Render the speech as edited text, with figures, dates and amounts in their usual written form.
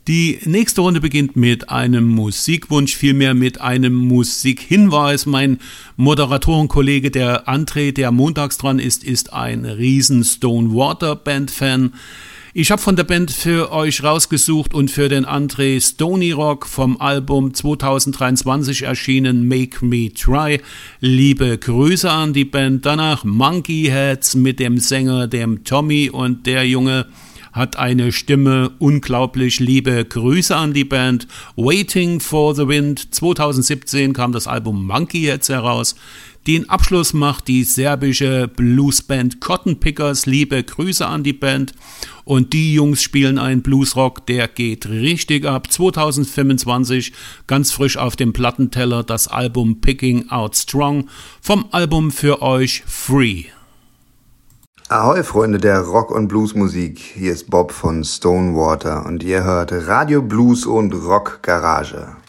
Die nächste Runde beginnt mit einem Musikwunsch, vielmehr mit einem Musikhinweis. Mein Moderatorenkollege, der André, der montags dran ist ein riesen Stonewater Band-Fan. Ich habe von der Band für euch rausgesucht und für den André Stony Rock vom Album 2023 erschienen Make Me Try. Liebe Grüße an die Band. Danach Monkey Heads mit dem Sänger, dem Tommy, und der Junge hat eine Stimme, unglaublich. Liebe Grüße an die Band. Waiting for the Wind, 2017 kam das Album Monkey Heads heraus. Den Abschluss macht die serbische Bluesband Cotton Pickers. Liebe Grüße an die Band. Und die Jungs spielen einen Bluesrock, der geht richtig ab. 2025, ganz frisch auf dem Plattenteller, das Album Picking Out Strong vom Album für euch Free. Ahoi Freunde der Rock- und Bluesmusik, hier ist Bob von Stonewater und ihr hört Radio Blues und Rock Garage.